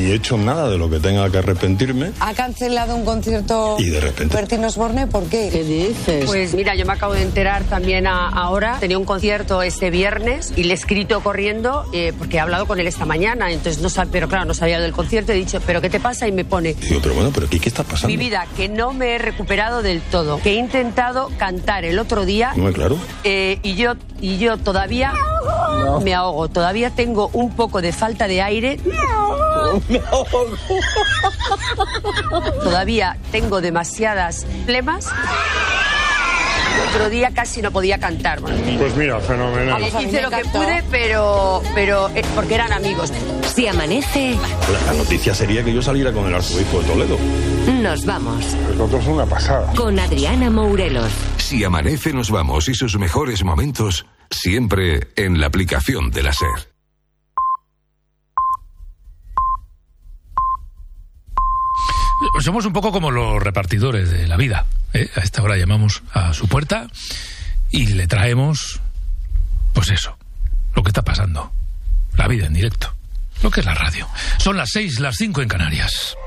ni he hecho nada de lo que tenga que arrepentirme. ¿Ha cancelado un concierto y de repente Bertín Osborne? ¿Por qué? ¿Qué dices? Pues mira, yo me acabo de enterar también ahora. Tenía un concierto este viernes y le he escrito corriendo porque he hablado con él esta mañana. Entonces pero claro, no sabía del concierto. He dicho, ¿pero qué te pasa? Y me pone... Digo, pero bueno, ¿pero qué está pasando? Mi vida, que no me he recuperado del todo. Que he intentado cantar el otro día. No, claro. Y yo todavía me ahogo. Todavía tengo un poco de falta de aire. Me ahogo. Todavía tengo demasiadas flemas. Otro día casi no podía cantar. Bueno, pues mira, fenomenal. Hice lo que pude, pero porque eran amigos. Si amanece... La noticia sería que yo saliera con el arzobispo de Toledo. Nos vamos. El otro es una pasada. Con Adriana Mourelos. Si amanece, nos vamos, y sus mejores momentos siempre en la aplicación de la SER. Somos un poco como los repartidores de la vida, ¿eh? A esta hora llamamos a su puerta y le traemos, pues eso, lo que está pasando, la vida en directo, lo que es la radio. Son las 6, las 5 en Canarias.